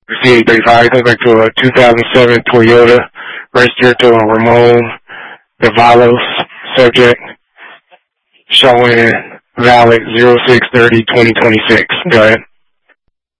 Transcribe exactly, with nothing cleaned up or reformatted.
C eight thirty-five comes back to a two thousand seven Toyota, registered to a Ramon Davalos subject, showing valid zero six thirty twenty twenty-six. Go ahead.